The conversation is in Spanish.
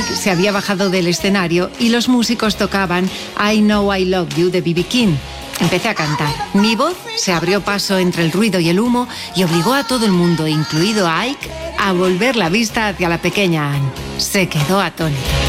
Ike se había bajado del escenario y los músicos tocaban I Know I Love You de B.B. King. Empecé a cantar. Mi voz se abrió paso entre el ruido y el humo y obligó a todo el mundo, incluido a Ike, a volver la vista hacia la pequeña Anne. Se quedó atónita.